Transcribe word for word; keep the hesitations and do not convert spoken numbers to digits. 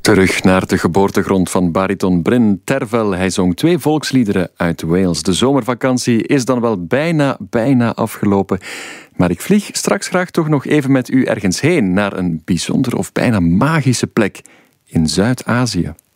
Terug naar de geboortegrond van bariton Bryn Terfel. Hij zong twee volksliederen uit Wales. De zomervakantie is dan wel bijna, bijna afgelopen. Maar ik vlieg straks graag toch nog even met u ergens heen, naar een bijzonder of bijna magische plek in Zuid-Azië.